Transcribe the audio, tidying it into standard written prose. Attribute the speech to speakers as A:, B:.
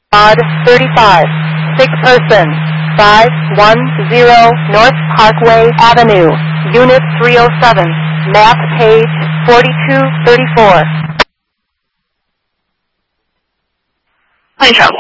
A: Mod 35. Sick person. 510 North Parkway Avenue. Unit 307. Map page 4234.
B: 换一场。